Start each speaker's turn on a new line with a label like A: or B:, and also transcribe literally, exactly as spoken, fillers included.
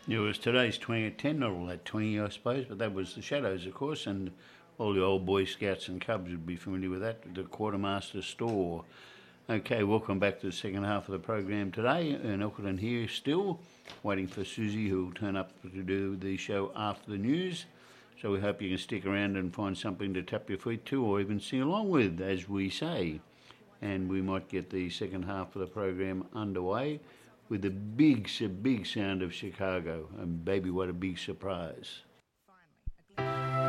A: It was today's twenty at ten, not all that twenty, I suppose, but that was the Shadows, of course, and all the old Boy Scouts and Cubs would be familiar with that, the Quartermaster Store. Okay, welcome back to the second half of the program today. And Elkerton here still, waiting for Susie, who will turn up to do the show after the news. So we hope you can stick around and find something to tap your feet to or even sing along with, as we say. And we might get the second half of the program underway with the big, big sound of Chicago. And baby, what a big surprise.